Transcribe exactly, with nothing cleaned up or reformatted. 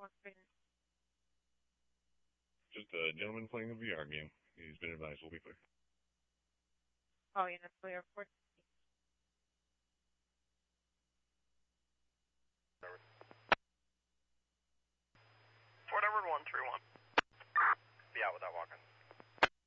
Just a gentleman playing a V R game. He's been advised. We'll be clear. Oh, yeah, that's clear, of course.